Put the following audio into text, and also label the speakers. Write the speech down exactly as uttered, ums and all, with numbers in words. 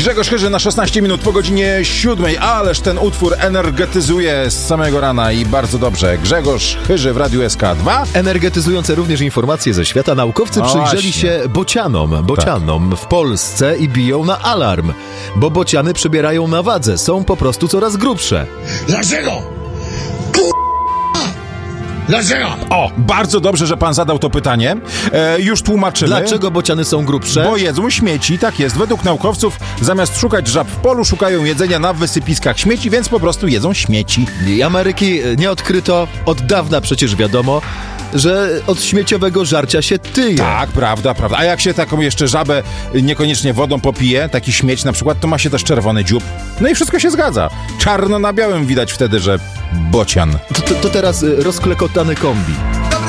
Speaker 1: Grzegorz Chyży na szesnaście minut po godzinie siódmej, ależ ten utwór energetyzuje z samego rana i bardzo dobrze. Grzegorz Chyży w Radiu S K dwa.
Speaker 2: Energetyzujące również informacje ze świata. Naukowcy
Speaker 1: No
Speaker 2: przyjrzeli
Speaker 1: właśnie.
Speaker 2: się bocianom, bocianom tak. w Polsce i biją na alarm, bo bociany przybierają na wadze, są po prostu coraz grubsze.
Speaker 3: Dlaczego? Dlaczego?
Speaker 1: O, bardzo dobrze, że pan zadał to pytanie. E, już tłumaczymy.
Speaker 2: Dlaczego bociany są grubsze?
Speaker 1: Bo jedzą śmieci, tak jest. Według naukowców zamiast szukać żab w polu, szukają jedzenia na wysypiskach śmieci, więc po prostu jedzą śmieci.
Speaker 2: I Ameryki nie odkryto, od dawna przecież wiadomo, że od śmieciowego żarcia się tyje.
Speaker 1: Tak, prawda, prawda. A jak się taką jeszcze żabę niekoniecznie wodą popije, taki śmieć na przykład, to ma się też czerwony dziób. No i wszystko się zgadza. Czarno na białym widać wtedy, że bocian.
Speaker 2: To, to, to teraz rozklekotany kombi.